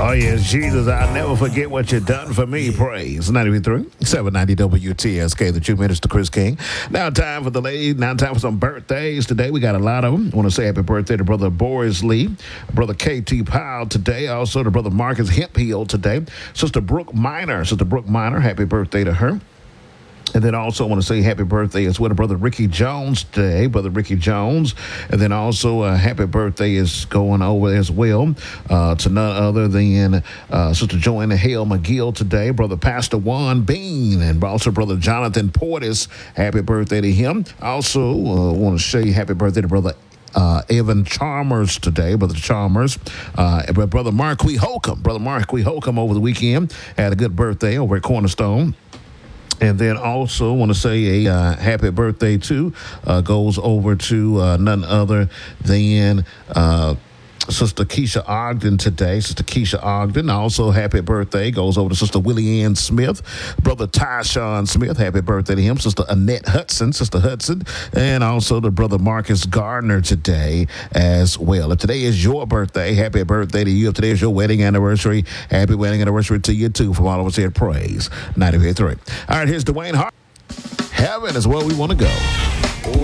Oh, yes, Jesus, I'll never forget what you done for me. Praise. 93, 790 WTSK, the 2 minutes to Chris King. Now time for the ladies. Now time for some birthdays. Today we got a lot of them. I want to say happy birthday to Brother Boris Lee, Brother KT Powell today. Also to Brother Marcus Hemphill today. Sister Brooke Minor. Happy birthday to her. And then also I want to say happy birthday as well to Brother Ricky Jones today, Brother Ricky Jones. And then also happy birthday is going over as well to none other than Sister Joanna Hale McGill today, Brother Pastor Juan Bean, and also Brother Jonathan Portis. Happy birthday to him. Also want to say happy birthday to Brother Evan Chalmers today, Brother Chalmers. Brother Marquis Holcomb. Brother Marquis Holcomb over the weekend had a good birthday over at Cornerstone. And then also want to say a happy birthday to goes over to none other than Sister Keisha Ogden today. Sister Keisha Ogden. Also happy birthday goes over to Sister Willie Ann Smith. Brother Tyshawn Smith. Happy birthday to him. Sister Annette Hudson. Sister Hudson. And also to Brother Marcus Gardner today as well. If today is your birthday, happy birthday to you. If today is your wedding anniversary, happy wedding anniversary to you too from all of us here at Praise 98.3. All right, here's Dwayne Hart. Heaven is where we want to go.